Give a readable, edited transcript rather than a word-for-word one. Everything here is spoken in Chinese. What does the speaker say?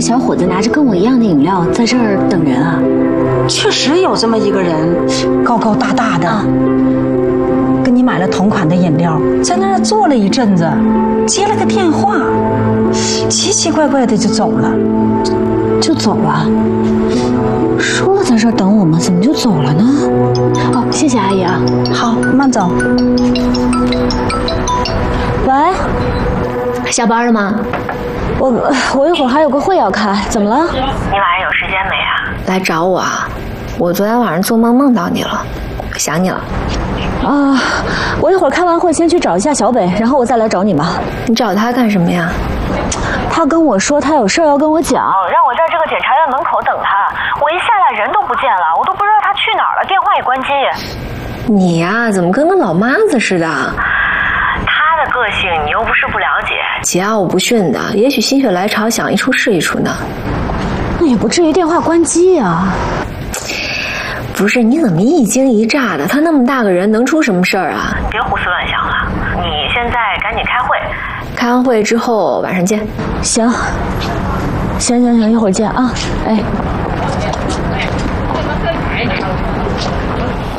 小伙子拿着跟我一样的饮料在这儿等人啊？ 确实有这么一个人，高高大大的，跟你买了同款的饮料，在那儿坐了一阵子，接了个电话，奇奇怪怪的就走了。 就走了？说了在这儿等我们，怎么就走了呢？哦，谢谢阿姨啊。 好，慢走。 喂，下班了吗？我一会儿还有个会要开，怎么了？ 你晚上有时间没啊？ 来找我啊？我昨天晚上做梦梦到你了，想你了。啊，我一会儿开完会先去找一下小北，然后我再来找你吧。你找他干什么呀？他跟我说他有事要跟我讲， 让我在这个检察院门口等他。我一下来人都不见了，我都不知道他去哪儿了，电话也关机。 你呀，怎么跟个老妈子似的？ 他的个性你又不是不了解， 桀骜不驯的，也许心血来潮想一出是一出呢。那也不至于电话关机呀。不是，你怎么一惊一乍的？他那么大个人，能出什么事儿啊？ 别胡思乱想了。你现在赶紧开会， 开完会之后晚上见。行，一会儿见啊。哎。